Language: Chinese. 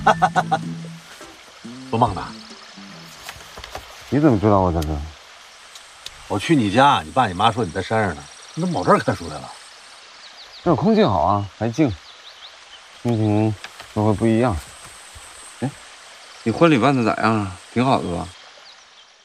做梦呢？ 你怎么知道我在这？ 我去你家，你爸你妈说你在山上呢，你怎么跑这儿看书来了？ 这空气好啊，还静，心情都会不一样。哎，你婚礼办的咋样啊？挺好的吧？